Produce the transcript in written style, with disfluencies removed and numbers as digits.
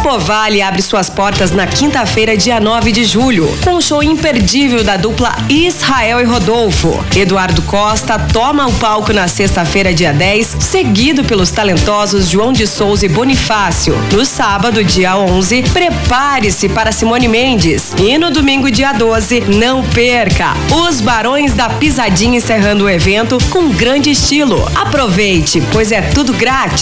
Expo Vale abre suas portas na quinta-feira, dia 9 de julho, com um show imperdível da dupla Israel e Rodolfo. Eduardo Costa toma o palco na sexta-feira, dia 10, seguido pelos talentosos João de Souza e Bonifácio. No sábado, dia 11, prepare-se para Simone Mendes. E no domingo, dia 12, não perca os Barões da Pisadinha encerrando o evento com grande estilo. Aproveite, pois é tudo grátis.